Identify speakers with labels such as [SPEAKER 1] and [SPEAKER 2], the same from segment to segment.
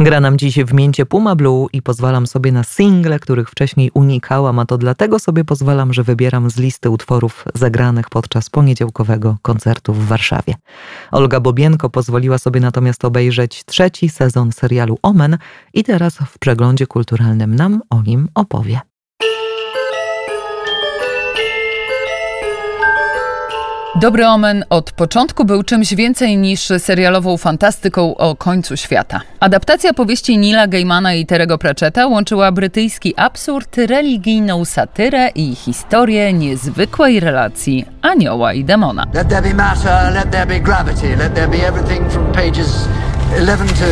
[SPEAKER 1] Gra nam dziś w mięcie Puma Blue i pozwalam sobie na single, których wcześniej unikałam, a to dlatego sobie pozwalam, że wybieram z listy utworów zagranych podczas poniedziałkowego koncertu w Warszawie. Olga Bobienko pozwoliła sobie natomiast obejrzeć 3. sezon serialu Omen i teraz w przeglądzie kulturalnym nam o nim opowie.
[SPEAKER 2] Dobry Omen od początku był czymś więcej niż serialową fantastyką o końcu świata. Adaptacja powieści Neila Gaimana i Terry'ego Pratchetta łączyła brytyjski absurd, religijną satyrę i historię niezwykłej relacji anioła i demona.
[SPEAKER 3] Let there be matter, let there be gravity, let there be everything from pages 11 to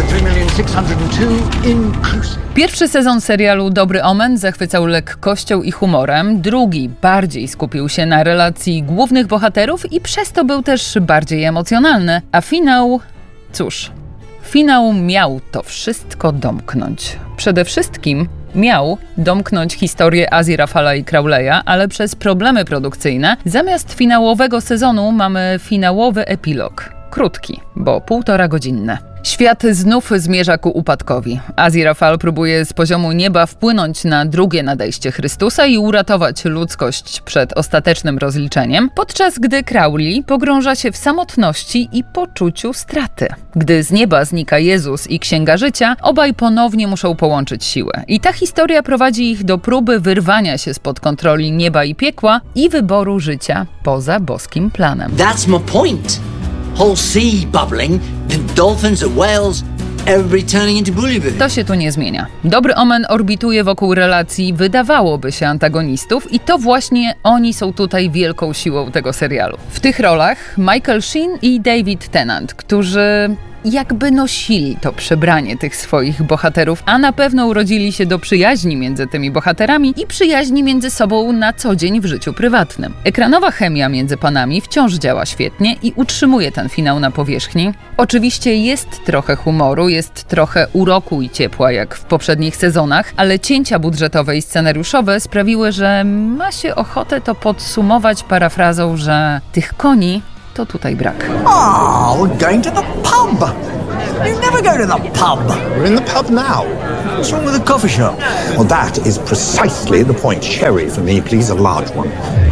[SPEAKER 3] 3,602,000 inclusive.
[SPEAKER 2] Pierwszy sezon serialu Dobry Omen zachwycał lekkością i humorem, drugi bardziej skupił się na relacji głównych bohaterów i przez to był też bardziej emocjonalny, a finał, cóż, finał miał to wszystko domknąć. Przede wszystkim miał domknąć historię Aziraphale i Crowley'a, ale przez problemy produkcyjne zamiast finałowego sezonu mamy finałowy epilog. Krótki, bo 1,5-godzinny. Świat znów zmierza ku upadkowi. Aziraphale próbuje z poziomu nieba wpłynąć na drugie nadejście Chrystusa i uratować ludzkość przed ostatecznym rozliczeniem, podczas gdy Crowley pogrąża się w samotności i poczuciu straty. Gdy z nieba znika Jezus i Księga Życia, obaj ponownie muszą połączyć siły. I ta historia prowadzi ich do próby wyrwania się spod kontroli nieba i piekła i wyboru życia poza boskim planem.
[SPEAKER 4] That's my point. Whole sea bubbling, the dolphins and whales, everybody turning into bullyboo.
[SPEAKER 2] To się tu nie zmienia. Dobry Omen orbituje wokół relacji, wydawałoby się, antagonistów i to właśnie oni są tutaj wielką siłą tego serialu. W tych rolach Michael Sheen i David Tennant, którzy jakby nosili to przebranie tych swoich bohaterów, a na pewno urodzili się do przyjaźni między tymi bohaterami i przyjaźni między sobą na co dzień w życiu prywatnym. Ekranowa chemia między panami wciąż działa świetnie i utrzymuje ten finał na powierzchni. Oczywiście jest trochę humoru, jest trochę uroku i ciepła jak w poprzednich sezonach, ale cięcia budżetowe i scenariuszowe sprawiły, że ma się ochotę to podsumować parafrazą, że tych koni to tutaj brak.
[SPEAKER 5] Oh, we're going to the pub. You never go to the pub.
[SPEAKER 6] We're in the pub now.
[SPEAKER 5] What's wrong with the coffee shop?
[SPEAKER 6] Well, that is precisely the point. Sherry for me, please, a large one.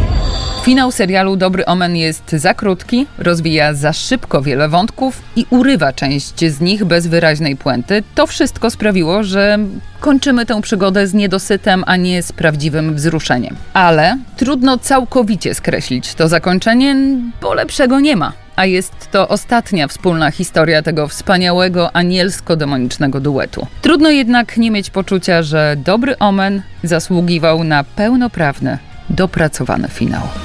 [SPEAKER 2] Finał serialu Dobry Omen jest za krótki, rozwija za szybko wiele wątków i urywa część z nich bez wyraźnej puenty. To wszystko sprawiło, że kończymy tę przygodę z niedosytem, a nie z prawdziwym wzruszeniem. Ale trudno całkowicie skreślić to zakończenie, bo lepszego nie ma. A jest to ostatnia wspólna historia tego wspaniałego anielsko-demonicznego duetu. Trudno jednak nie mieć poczucia, że Dobry Omen zasługiwał na pełnoprawny, dopracowany finał.